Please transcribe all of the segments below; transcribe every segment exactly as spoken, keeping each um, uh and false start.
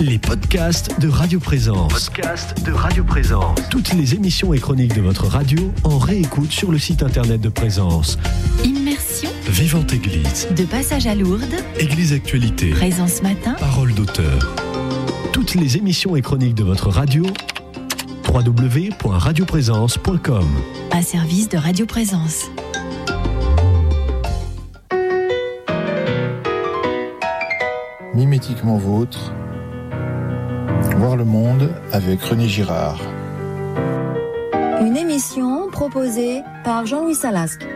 Les podcasts de Radio Présence. Podcasts de Radio Présence. Toutes les émissions et chroniques de votre radio en réécoute sur le site internet de Présence. Immersion. Vivante Église. De passage à Lourdes. Église Actualité. Présence matin. Parole d'auteur. Toutes les émissions et chroniques de votre radio. w w w point radio présence point com. Un service de Radio Présence. Mimétiquement vôtre. Voir le monde avec René Girard. Une émission proposée par Jean-Louis Salasque.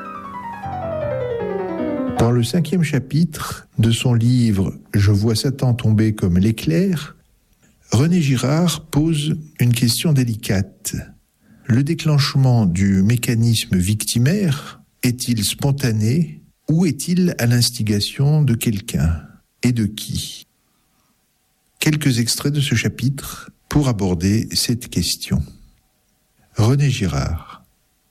Dans le cinquième chapitre de son livre « Je vois Satan tomber comme l'éclair », René Girard pose une question délicate. Le déclenchement du mécanisme victimaire est-il spontané ou est-il à l'instigation de quelqu'un ? Et de qui ? Quelques extraits de ce chapitre pour aborder cette question. René Girard.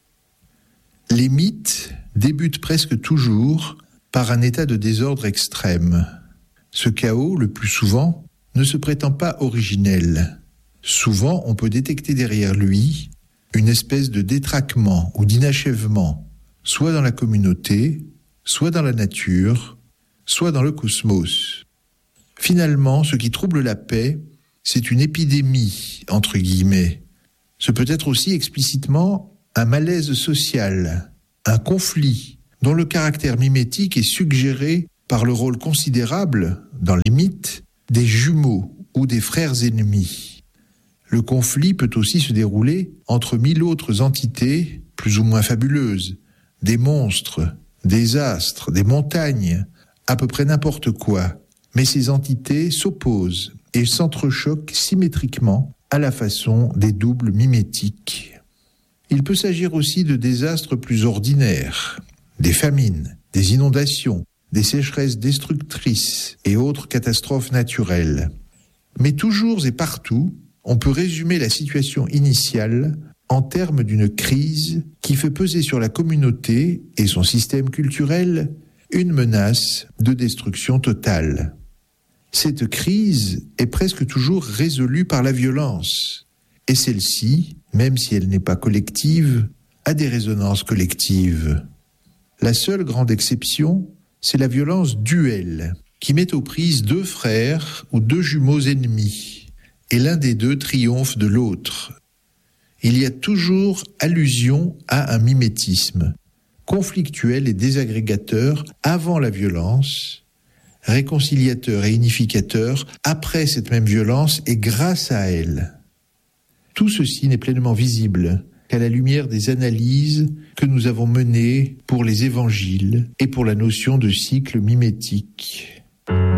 Les mythes débutent presque toujours par un état de désordre extrême. Ce chaos, le plus souvent, ne se prétend pas originel. Souvent, on peut détecter derrière lui une espèce de détraquement ou d'inachèvement, soit dans la communauté, soit dans la nature, soit dans le cosmos. Finalement, ce qui trouble la paix, c'est une épidémie, entre guillemets. Ce peut être aussi explicitement un malaise social, un conflit, dont le caractère mimétique est suggéré par le rôle considérable, dans les mythes, des jumeaux ou des frères ennemis. Le conflit peut aussi se dérouler entre mille autres entités, plus ou moins fabuleuses, des monstres, des astres, des montagnes, à peu près n'importe quoi. Mais ces entités s'opposent et s'entrechoquent symétriquement à la façon des doubles mimétiques. Il peut s'agir aussi de désastres plus ordinaires, des famines, des inondations, des sécheresses destructrices et autres catastrophes naturelles. Mais toujours et partout, on peut résumer la situation initiale en termes d'une crise qui fait peser sur la communauté et son système culturel une menace de destruction totale. Cette crise est presque toujours résolue par la violence, et celle-ci, même si elle n'est pas collective, a des résonances collectives. La seule grande exception, c'est la violence duelle, qui met aux prises deux frères ou deux jumeaux ennemis, et l'un des deux triomphe de l'autre. Il y a toujours allusion à un mimétisme, conflictuel et désagrégateur avant la violence, réconciliateur et unificateur après cette même violence et grâce à elle. Tout ceci n'est pleinement visible qu'à la lumière des analyses que nous avons menées pour les évangiles et pour la notion de cycle mimétique.